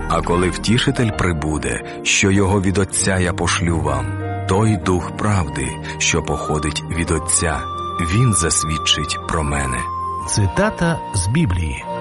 А коли Втішитель прибуде, що його від Отця я пошлю вам, той Дух правди, що походить від Отця, він засвідчить про мене». Цитата з Біблії.